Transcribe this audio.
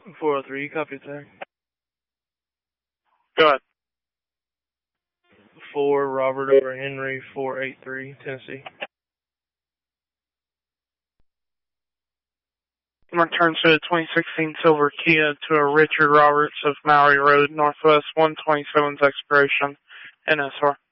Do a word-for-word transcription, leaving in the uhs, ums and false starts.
four oh three, copy, sir. Go ahead. four Robert over Henry, four eight three, Tennessee. Return to a twenty sixteen Silver Kia to a Richard Roberts of Maury Road, Northwest one twenty-seven's expiration, N S R.